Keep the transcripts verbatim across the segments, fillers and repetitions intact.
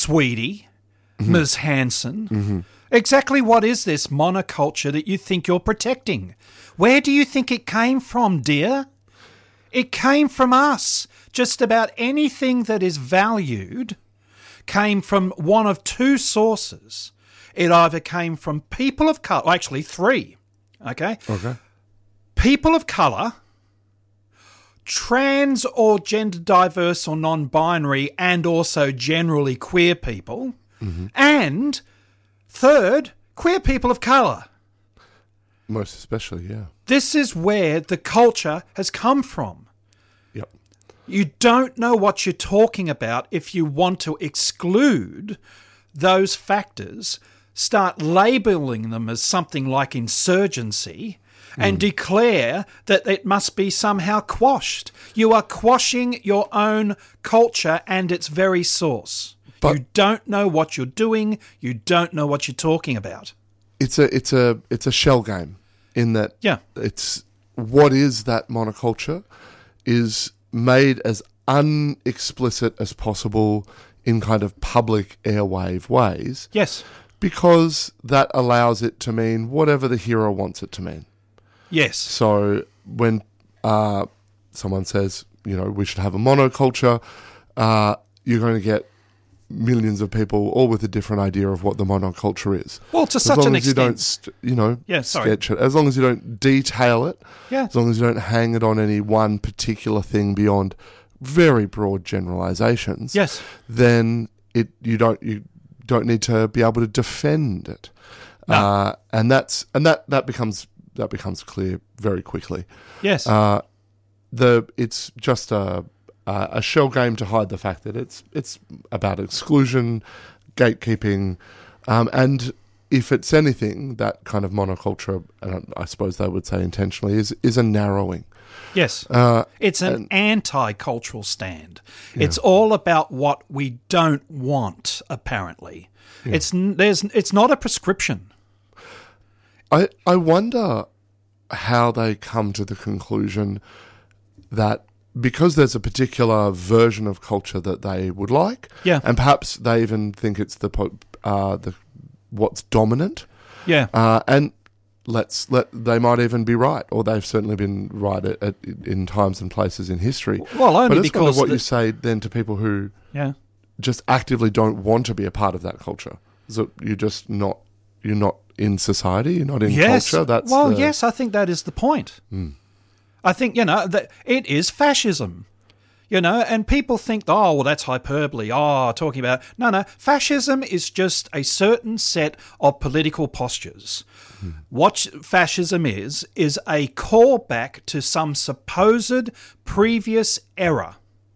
Sweetie, mm-hmm. Miz Hanson. Mm-hmm. Exactly what is this monoculture that you think you're protecting? Where do you think it came from, dear? It came from us. Just about anything that is valued came from one of two sources. It either came from people of colour, actually three, okay? Okay. People of colour, trans or gender diverse or non-binary, and also generally queer people, mm-hmm. and third, queer people of colour. Most especially, yeah. This is where the culture has come from. Yep. You don't know what you're talking about if you want to exclude those factors, start labelling them as something like insurgency, and mm. declare that it must be somehow quashed. You are quashing your own culture and its very source. But you don't know what you're doing. You don't know what you're talking about. It's a it's a it's a shell game in that yeah. it's what is that monoculture is made as unexplicit as possible in kind of public airwave ways. Yes. Because that allows it to mean whatever the hero wants it to mean. Yes. So when uh, someone says, you know, we should have a monoculture, uh, you're going to get millions of people all with a different idea of what the monoculture is. Well, to as such long an as you extent. don't, st- you know, yeah, sorry. sketch it. As long as you don't detail it. Yeah. As long as you don't hang it on any one particular thing beyond very broad generalizations. Yes. Then it you don't you don't need to be able to defend it. No. Uh, and that's and that that becomes. That becomes clear very quickly. Yes. Uh, the it's just a a shell game to hide the fact that it's it's about exclusion, gatekeeping, um, and if it's anything, that kind of monoculture, and I suppose they would say intentionally, is is a narrowing. Yes. Uh, it's an and, anti-cultural stand. Yeah. It's all about what we don't want, apparently. Yeah. It's there's it's not a prescription. I, I wonder how they come to the conclusion that because there's a particular version of culture that they would like, yeah. and perhaps they even think it's the uh, the what's dominant, yeah, uh, and let's let they might even be right, or they've certainly been right at, at, in times and places in history. Well, only but it's because what the, you say then to people who yeah. just actively don't want to be a part of that culture. So you're just not you're not. in society, you're not in yes. culture. That's well, the... yes, I think that is the point. Mm. I think, you know, that it is fascism, you know, and people think, oh, well, that's hyperbole. Oh, talking about... No, no, fascism is just a certain set of political postures. Mm. What fascism is, is a callback to some supposed previous era,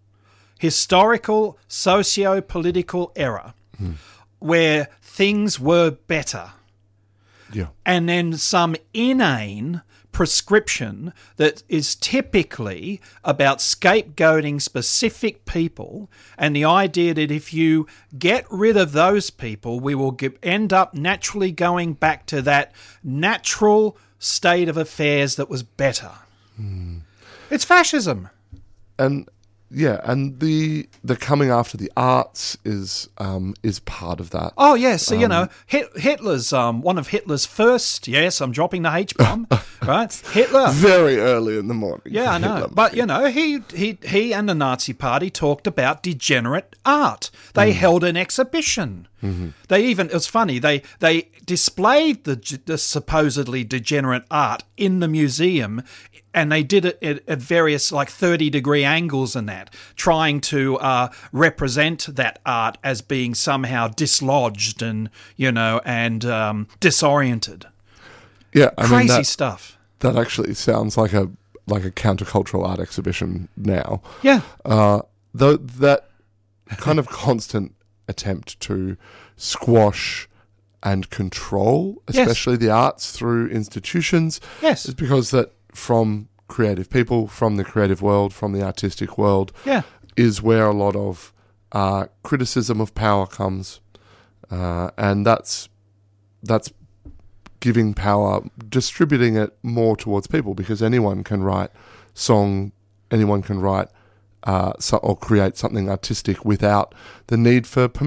historical, socio-political era, mm. where things were better. Yeah. And then some inane prescription that is typically about scapegoating specific people, and the idea that if you get rid of those people, we will get, end up naturally going back to that natural state of affairs that was better. Mm. It's fascism. And yeah, and the the coming after the arts is um, is part of that. Oh yes, so um, you know Hitler's um, one of Hitler's first. Yes, I'm dropping the H bomb, right? Hitler, very early in the morning. Yeah, I know, Hitler, but you know he he he and the Nazi Party talked about degenerate art. They mm. held an exhibition. Mm-hmm. They even it was funny. They they displayed the, the supposedly degenerate art in the museum. And they did it at, at various, like, thirty-degree angles and that, trying to uh, represent that art as being somehow dislodged and, you know, and um, disoriented. Yeah, I Crazy mean, that, stuff. That actually sounds like a like a countercultural art exhibition now. Yeah. Uh, though that kind of constant attempt to squash and control, especially yes. the arts through institutions, yes. is because that... from creative people, from the creative world, from the artistic world, yeah. is where a lot of uh, criticism of power comes, uh, and that's that's giving power, distributing it more towards people, because anyone can write song, anyone can write uh, so, or create something artistic without the need for permission.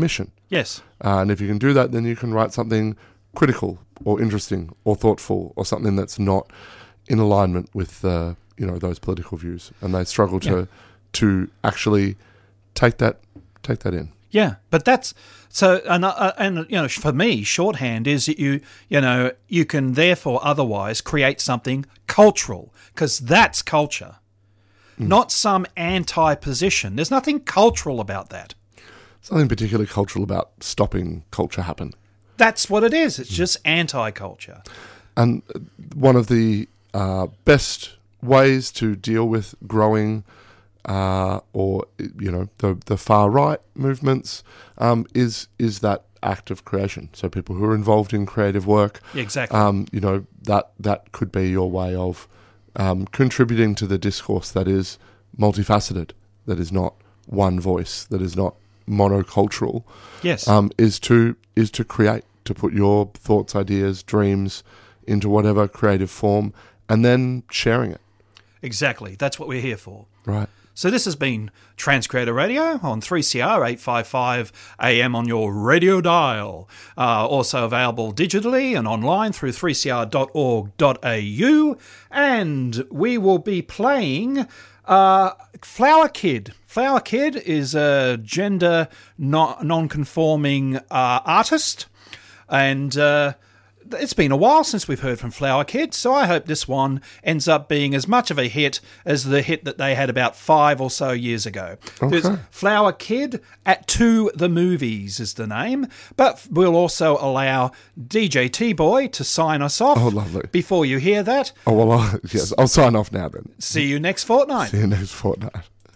Yes. Uh, and if you can do that, then you can write something critical or interesting or thoughtful or something that's not in alignment with uh, you know those political views. And they struggle to Yeah. to actually take that take that in. Yeah, but that's so, and uh, and you know, for me, shorthand is that you you know you can therefore otherwise create something cultural, because that's culture, Mm. not some anti-position. There's nothing cultural about that. Something particularly cultural about stopping culture happen. That's what it is. It's just anti-culture. And one of the uh, best ways to deal with growing uh, or, you know, the, the far-right movements um, is is that act of creation. So people who are involved in creative work, Exactly. um, you know, that, that could be your way of um, contributing to the discourse that is multifaceted, that is not one voice, that is not monocultural, yes. um, is to is to create, to put your thoughts, ideas, dreams into whatever creative form, and then sharing it. Exactly. That's what we're here for. Right. So this has been Transcreator Radio on three C R eight fifty-five A M on your radio dial. Uh, also available digitally and online through three c r dot org dot a u. And we will be playing uh, Flower Kid. Flower Kid is a gender non- non-conforming uh, artist. And uh, it's been a while since we've heard from Flower Kid, so I hope this one ends up being as much of a hit as the hit that they had about five or so years ago. Okay. There's Flower Kid at To The Movies is the name, but we'll also allow D J T-Boy to sign us off. Oh, lovely. Before you hear that, Oh, well, I'll, yes, I'll sign off now then. see you next fortnight. See you next fortnight.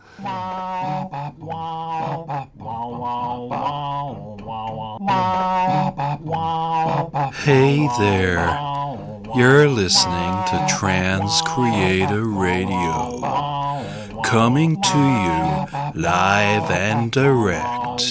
Hey there. You're listening to Trans Creator Radio. Coming to you live and direct